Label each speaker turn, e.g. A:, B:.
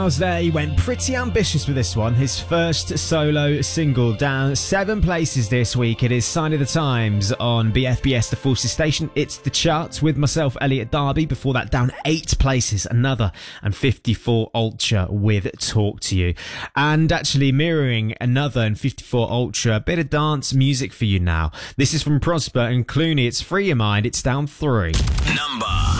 A: There, he went pretty ambitious with this one. His first solo single, down 7 places this week. It is Sign of the Times on BFBS, the Forces Station. It's the charts with myself, Elliot Darby. Before that, down 8 places, Another, and 54 Ultra with Talk to You. And actually mirroring Another and 54 Ultra, a bit of dance music for you now. This is from Prosper and Clooney. It's Free Your Mind. It's down 3.
B: Number